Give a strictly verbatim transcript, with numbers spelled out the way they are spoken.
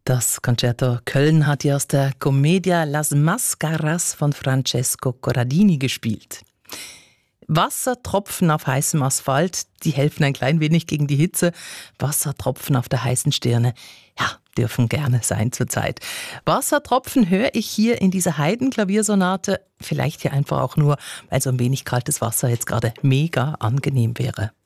Das Concerto Köln hat ja aus der Commedia Las Mascaras von Francesco Corradini gespielt. Wassertropfen auf heißem Asphalt, die helfen ein klein wenig gegen die Hitze. Wassertropfen auf der heißen Stirne, ja, dürfen gerne sein zurzeit. Wassertropfen höre ich hier in dieser Haydn-Klaviersonate, vielleicht hier einfach auch nur, weil so ein wenig kaltes Wasser jetzt gerade mega angenehm wäre.